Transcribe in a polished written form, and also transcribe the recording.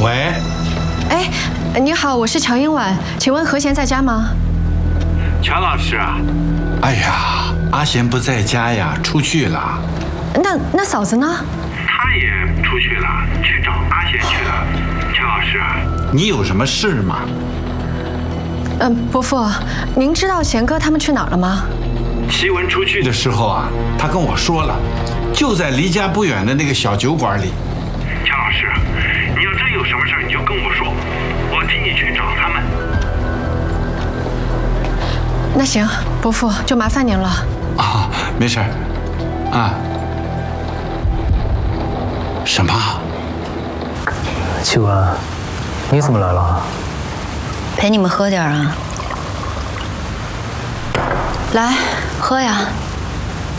喂， 哎，你好，我是乔英婉，请问何贤在家吗？ 乔老师啊， 哎呀，阿贤不在家呀，出去了。 那嫂子呢？ 他也出去了，去找阿贤去了。乔老师啊， 你有什么事吗？ 伯父，您知道贤哥他们去哪儿了吗？ 奇文出去的时候啊，他跟我说了，就在离家不远的那个小酒馆里。 乔老师，你要真有什么事你就跟我说，我替你去找他们。 那行，伯父就麻烦您了。 啊，没事儿。啊。什么？ 奇文，你怎么来了？ 陪你们喝点啊。 来，喝呀。